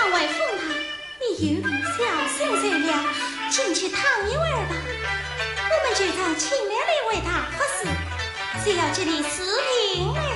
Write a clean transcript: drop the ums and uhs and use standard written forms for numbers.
往外哄他，你有点小心善良，进去躺一会儿吧。我们这早请了来为他喝死，谁要这里视频呢？